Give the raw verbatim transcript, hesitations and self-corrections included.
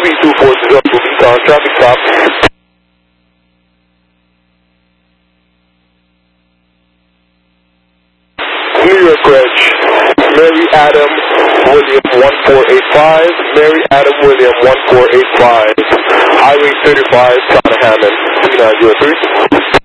B two four zero, Beacon, traffic stop. New York Reg, Mary Adam William one four eight five, Mary Adam William one four eight five, Highway thirty-five, Town of Hammond, three nine zero three.